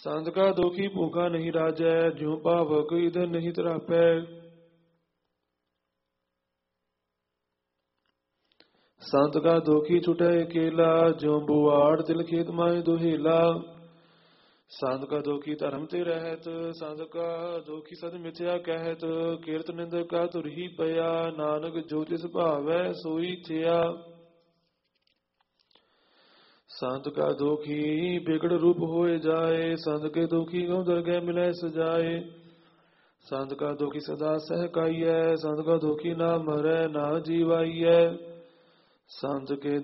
संत का दोखी भूखा नहीं राजै, ज्यों पावक इधर नहीं तरापै। संत का दोखी छुटे अकेला, ज्यों बुआड़ तिल खेत माए दुहेला। संत का दोखी धर्म ते रहत, संत का दोखी सद मिथ्या कहत। कीर्त निंद का तुरही पया, नानक जो तिस भावै सोई थिया। संत का दोखी बिगड़ रूप होए जाए, संत के दोखी गौ दरगह मिलै सजाए। संत का दोखी सदा सहकाइयै, संत का दोखी ना मरै ना जीवाइयै। संत के